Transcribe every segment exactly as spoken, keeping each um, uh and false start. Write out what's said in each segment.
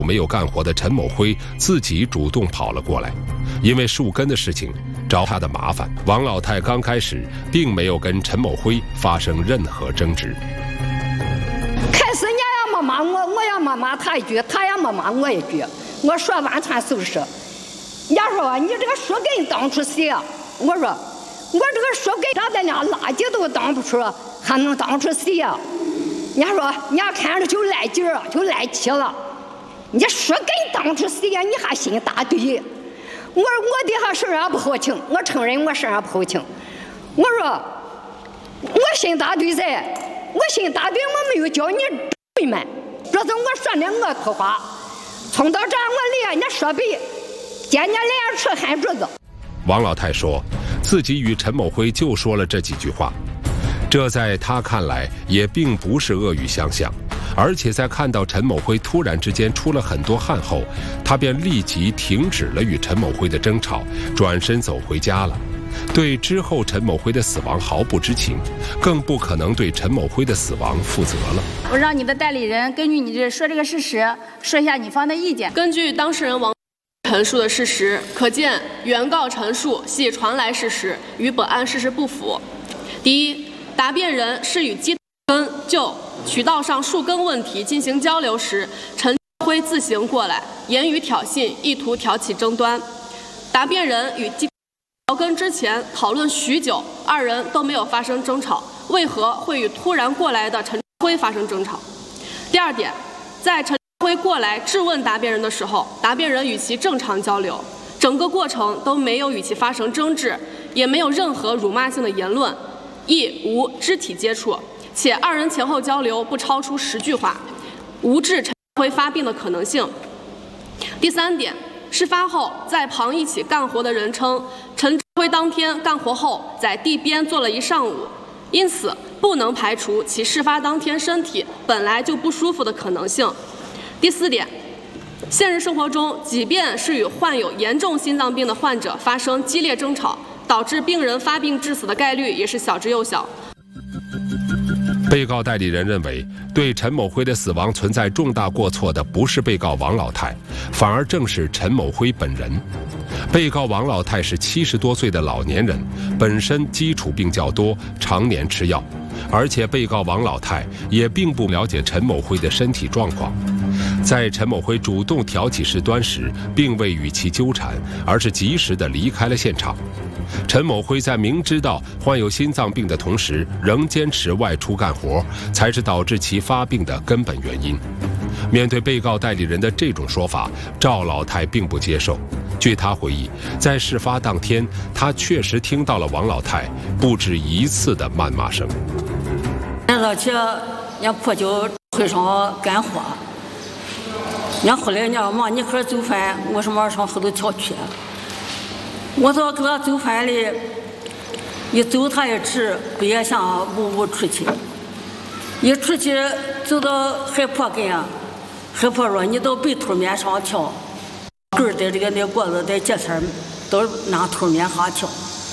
没有干活的陈某辉自己主动跑了过来，因为树根的事情找他的麻烦。王老太刚开始并没有跟陈某辉发生任何争执。 开始人家要没骂我，我要没骂他一句，他也没骂我一句。我说完全就是，人家说你这个树根当初谁啊？我说我这个树根长在那垃圾都当不出，还能当出谁呀？人家说人家看着就赖劲儿，就赖气了。你树根当初谁呀？你还心大对？我我底下身上不好请，我承认我身上不好请。我说我心大对噻，我心大对，我没有教你对吗？这是我说的我土话。从到这我离人家说白，见你脸吃汗珠子。 王老太说自己与陈某辉就说了这几句话，这在他看来也并不是恶语相向，而且在看到陈某辉突然之间出了很多汗后，他便立即停止了与陈某辉的争吵，转身走回家了。对之后陈某辉的死亡毫不知情，更不可能对陈某辉的死亡负责了。 我让你的代理人根据你这说这个事实，说一下你方的意见。 根据当事人王陈述的事实，可见原告陈述系传来事实，与本案事实不符。第一，答辩人是与基根就渠道上树根问题进行交流时，陈辉自行过来，言语挑衅，意图挑起争端。答辩人与基聊根之前讨论许久，二人都没有发生争吵，为何会与突然过来的陈辉发生争吵？第二点，在陈辉过来质问答辩人的时候，答辩人与其正常交流，整个过程都没有与其发生争执，也没有任何辱骂性的言论，亦无肢体接触，且二人前后交流不超出十句话，无致陈辉发病的可能性。第三点，事发后在旁一起干活的人称，陈辉当天干活后在地边坐了一上午，因此不能排除其事发当天身体本来就不舒服的可能性。第四点，现实生活中，即便是与患有严重心脏病的患者发生激烈争吵，导致病人发病致死的概率也是小之又小。 被告代理人认为，对陈某辉的死亡存在重大过错的不是被告王老太，反而正是陈某辉本人。被告王老太是七十多岁的老年人，本身基础病较多，常年吃药，而且被告王老太也并不了解陈某辉的身体状况。在陈某辉主动挑起事端时，并未与其纠缠，而是及时地离开了现场。陈某辉在明知道患有心脏病的同时，仍坚持外出干活，才是导致其发病的根本原因。面对被告代理人的这种说法，赵老太并不接受。据他回忆，在事发当天，他确实听到了王老太不止一次的谩骂声。 俺老去人家破酒会上干活，人家后来人家忙，你可走饭，我什么上后头跳去。我说给他走饭里，一走他也迟，不也想呜呜出去。一出去走到海坡跟啊，海坡说你到北头面上跳，根儿在这个那锅子在节前到那头面上跳。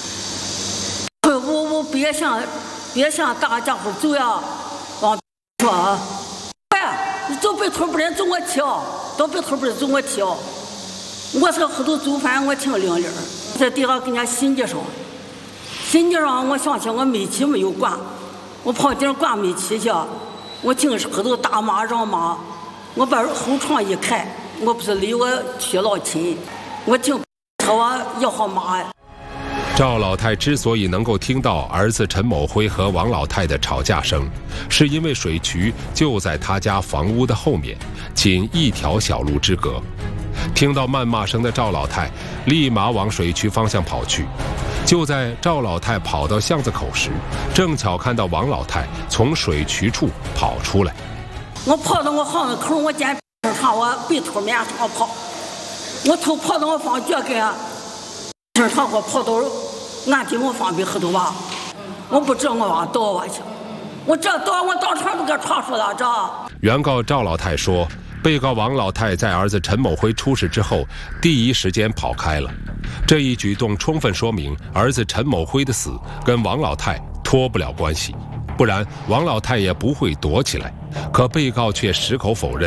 我我别想别想大家伙走呀，往说啊，哎，你走北头不能走我跳，到北头不能走我跳。我在后头走饭，我听铃铃，在地上跟人家心机上，心机上我想起我煤气没有关，我跑顶挂煤气去，我净是后头大骂嚷骂，我把后窗一开，我不是离我去老亲，我听说我要好骂。 赵老太之所以能够听到儿子陈某辉和王老太的吵架声，是因为水渠就在他家房屋的后面，仅一条小路之隔。听到谩骂声的赵老太立马往水渠方向跑去。就在赵老太跑到巷子口时，正巧看到王老太从水渠处跑出来。 我跑到我巷子口，我见上我背头面上跑，我头跑到我放脚跟，正常我跑到俺进我放背后头吧，我不知道我往倒下去，我这倒我当场就给传出了这。 原告赵老太说，被告王老太在儿子陈某辉出事之后，第一时间跑开了。这一举动充分说明儿子陈某辉的死跟王老太脱不了关系，不然王老太也不会躲起来。可被告却矢口否认，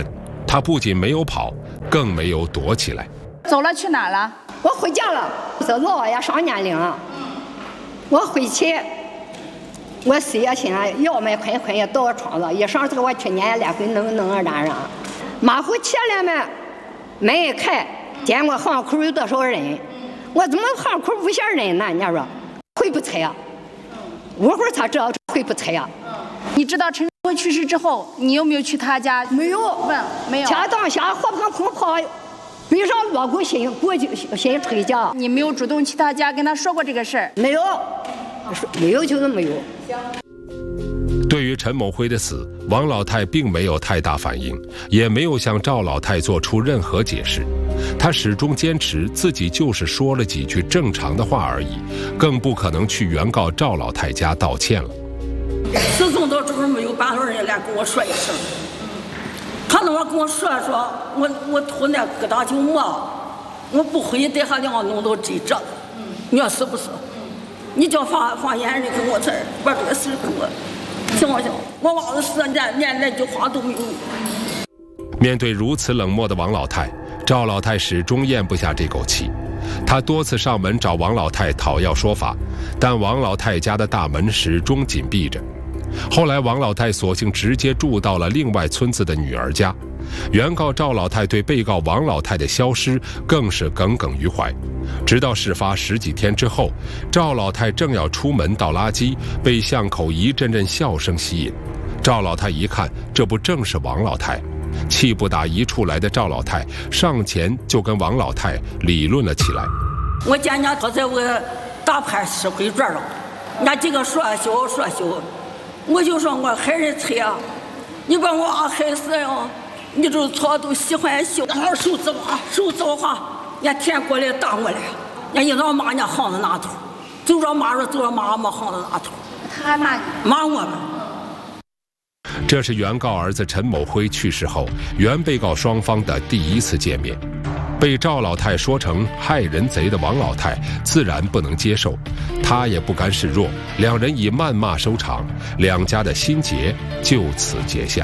他不仅没有跑，更没有躲起来。 走了去哪儿了？ 我回家了，这老也上年龄了，我回去，我谁也现在腰没困困也到我床上，一上这个我去年也来回弄弄啊然然，马虎起来嘛，门一开，见我巷口有多少人，我怎么巷口无些人呢？人家说回不去呀，一会儿才知道回不去呀。 你知道陈辉去世之后，你有没有去他家？ 没有， 问没有。 天当下火盆空泡，背上锣鼓心过去心吹家。 你没有主动去他家跟他说过这个事儿？ 没有，没有就是没有。 对于陈某辉的死，王老太并没有太大反应，也没有向赵老太做出任何解释。她始终坚持自己就是说了几句正常的话而已，更不可能去原告赵老太家道歉了。 自从到这会儿没有半个人来跟我说一声，他那么跟我说说，我我头那疙瘩就没了，我不会带他俩弄到这这，你说是不是？你叫放放眼人跟我这儿把这个事跟我行不行？我娃子死连连那句话都没有。 面对如此冷漠的王老太，赵老太始终咽不下这口气。她多次上门找王老太讨要说法，但王老太家的大门始终紧闭着。后来王老太索性直接住到了另外村子的女儿家。原告赵老太对被告王老太的消失更是耿耿于怀。直到事发十几天之后，赵老太正要出门倒垃圾，被巷口一阵阵笑声吸引。赵老太一看，这不正是王老太？气不打一处来的赵老太上前就跟王老太理论了起来。 我见人家坐在我大盘石灰桌上，人家几个说笑说笑，我就说我害人催啊，你把我娃害死呀！你这错都喜欢笑，然后手指话手指话，人家舔过来打我来，人家一让骂人家行到那头，就让骂说就让骂我行到那头。 他还骂你？ 骂我们。 这是原告儿子陈某辉去世后，原被告双方的第一次见面。被赵老太说成害人贼的王老太自然不能接受，她也不甘示弱，两人以谩骂收场，两家的心结就此结下。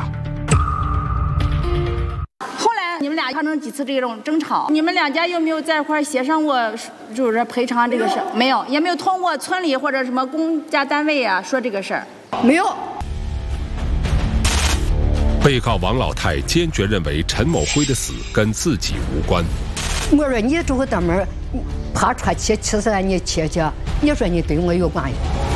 后来你们俩发生几次这种争吵？你们两家有没有在一块协商过，就是赔偿这个事？没有，也没有通过村里或者什么公家单位啊说这个事儿？ 没有。 被告王老太坚决认为陈某辉的死跟自己无关。 我说你这个哥们儿爬车骑气死了你骑去，你说你对我有关系？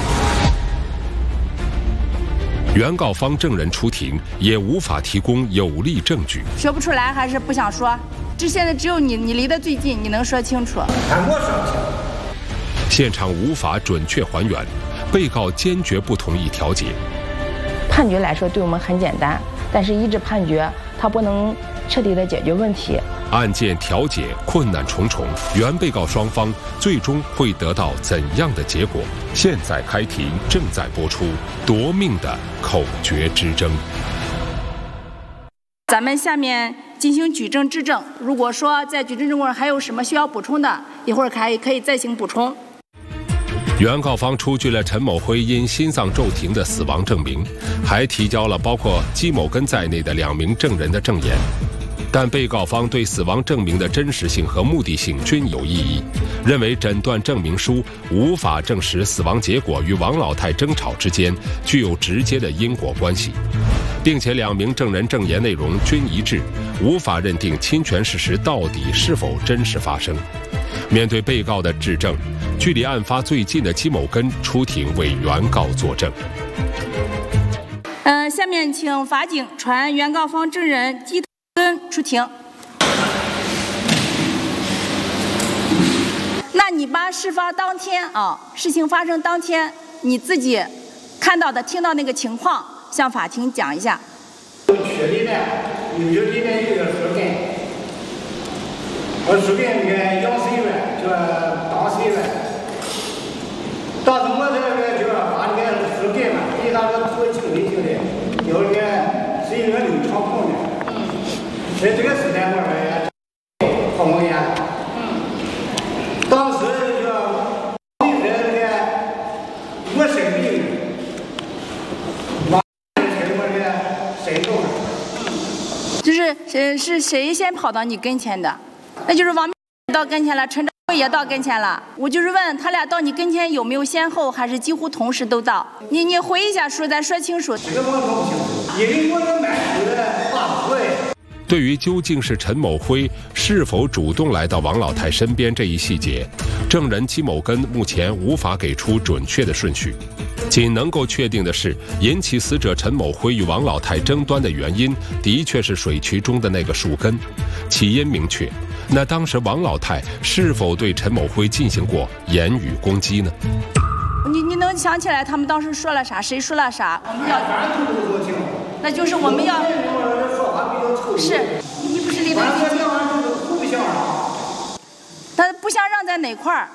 原告方证人出庭也无法提供有力证据。 说不出来还是不想说？这现在只有你，你离得最近，你能说清楚。 现场无法准确还原，被告坚决不同意调解。 判决来说对我们很简单，但是一纸判决它不能彻底的解决问题。 案件调解困难重重，原被告双方最终会得到怎样的结果？现在开庭，正在播出夺命的口诀之争。 咱们下面进行举证质证，如果说在举证中还有什么需要补充的，一会儿可以可以再行补充。 原告方出具了陈某辉因心脏骤停的死亡证明，还提交了包括姬某根在内的两名证人的证言，但被告方对死亡证明的真实性和目的性均有异议，认为诊断证明书无法证实死亡结果与王老太争吵之间具有直接的因果关系，并且两名证人证言内容均一致，无法认定侵权事实到底是否真实发生。面对被告的质证，距离案发最近的姬某根出庭为原告作证。 嗯、呃，下面请法警传原告方证人姬根出庭。那你把事发当天啊，事情发生当天你自己看到的、听到那个情况，向法庭讲一下。 确定的，有有里面有个事件，我事件那个幺十一万，就八十一万。当时我这个就把那个事件嘛，给他个做清理清理，有那个是一个流畅空的。嗯。所以这个事情我说好蒙眼。嗯。当时就那个那个我生病，把我这个身痛了。 就是是是谁先跑到你跟前的？那就是王到跟前了，陈昭辉也到跟前了。我就是问他俩到你跟前有没有先后，还是几乎同时都到？你你回一下说，再说清楚。 这个我搞不清楚，因为我这买书的话不会。 对于究竟是陈某辉是否主动来到王老太身边这一细节，证人姬某根目前无法给出准确的顺序。仅能够确定的是，引起死者陈某辉与王老太争端的原因，的确是水渠中的那个树根。起因明确，那当时王老太是否对陈某辉进行过言语攻击呢？ 你你能想起来他们当时说了啥？谁说了啥？我们要，那就是我们要。是，你不是里边他不相让在哪块儿？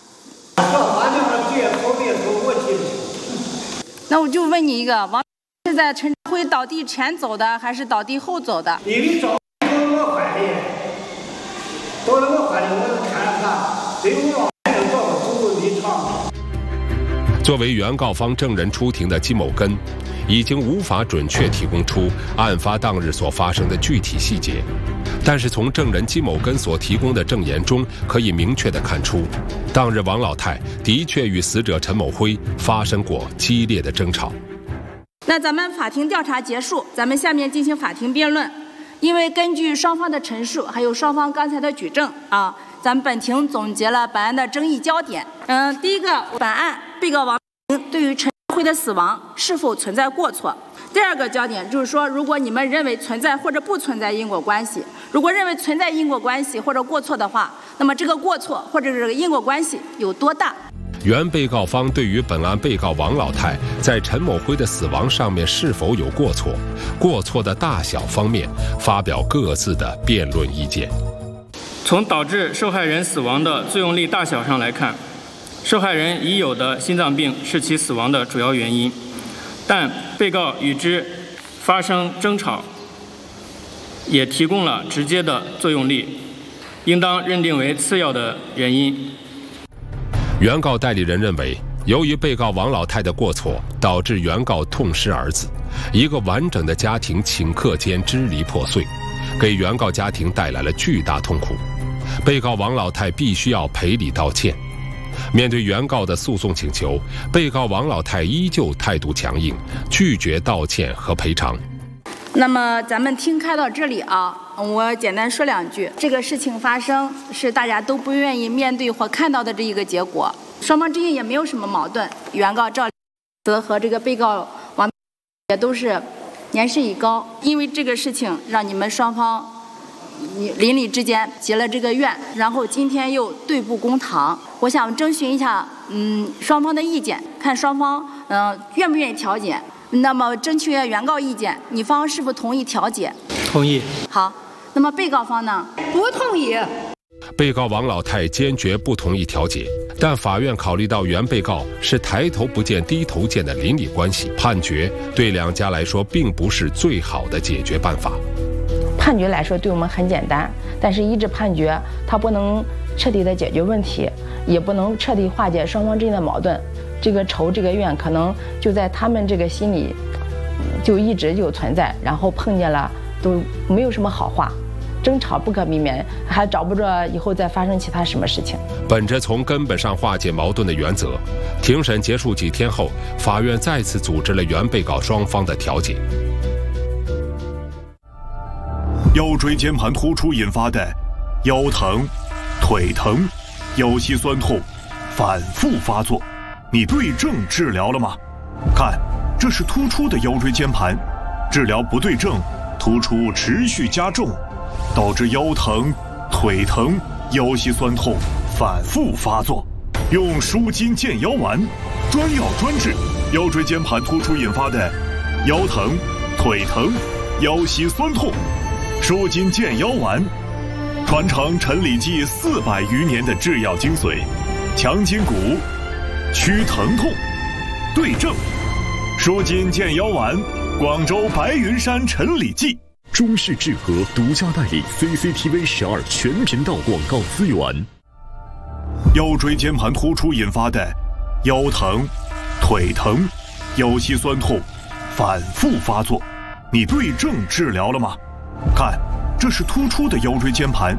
那我就问你一个，王是在陈辉倒地前走的，还是倒地后走的？ 因为找我怀里，到了我怀里，我看看，最后还能到走离场。 作为原告方证人出庭的姬某根，已经无法准确提供出案发当日所发生的具体细节，但是从证人姬某根所提供的证言中，可以明确地看出，当日王老太的确与死者陈某辉发生过激烈的争吵。 那咱们法庭调查结束，咱们下面进行法庭辩论。因为根据双方的陈述，还有双方刚才的举证啊，咱们本庭总结了本案的争议焦点。嗯，第一个，本案被告王对于陈辉的死亡是否存在过错？第二个焦点就是说，如果你们认为存在或者不存在因果关系，如果认为存在因果关系或者过错的话，那么这个过错或者这个因果关系有多大？ 原被告方对于本案被告王老太在陈某辉的死亡上面是否有过错，过错的大小方面发表各自的辩论意见。 从导致受害人死亡的作用力大小上来看，受害人已有的心脏病是其死亡的主要原因，但被告与之发生争吵也提供了直接的作用力，应当认定为次要的原因。 原告代理人认为，由于被告王老太的过错，导致原告痛失儿子，一个完整的家庭顷刻间支离破碎，给原告家庭带来了巨大痛苦。被告王老太必须要赔礼道歉。面对原告的诉讼请求，被告王老太依旧态度强硬，拒绝道歉和赔偿。 那么咱们听开到这里啊，我简单说两句。这个事情发生是大家都不愿意面对或看到的这一个结果，双方之间也没有什么矛盾。原告赵泽和这个被告王也都是年事已高，因为这个事情让你们双方邻里之间结了这个怨，然后今天又对簿公堂。我想征询一下，嗯，双方的意见，看双方嗯、呃、愿不愿意调解。那么征求原告意见，你方是否同意调解？ 同意。 好，那么被告方呢？ 不同意。 被告王老太坚决不同意调解，但法院考虑到原被告是抬头不见低头见的邻里关系，判决对两家来说并不是最好的解决办法。 判决来说对我们很简单，但是一纸判决它不能彻底的解决问题，也不能彻底化解双方之间的矛盾。这个仇这个怨可能就在他们这个心里就一直就存在，然后碰见了都没有什么好话，争吵不可避免，还找不着以后再发生其他什么事情。 本着从根本上化解矛盾的原则，庭审结束几天后，法院再次组织了原被告双方的调解。 腰椎间盘突出引发的腰疼、腿疼、腰膝酸痛反复发作，你对症治疗了吗？看，这是突出的腰椎间盘，治疗不对症，突出持续加重，导致腰疼、腿疼、腰膝酸痛反复发作。用舒筋健腰丸，专药专治腰椎间盘突出引发的腰疼、腿疼、腰膝酸痛。舒筋健腰丸，传承陈李济四百余年的制药精髓，强筋骨，祛疼痛，对症。舒筋健腰丸，广州白云山陈李济。 中视智和独家代理 C C T V 十二全频道广告资源。 腰椎间盘突出引发的腰疼、腿疼、腰膝酸痛反复发作，你对症治疗了吗？看， 这是突出的腰椎间盘，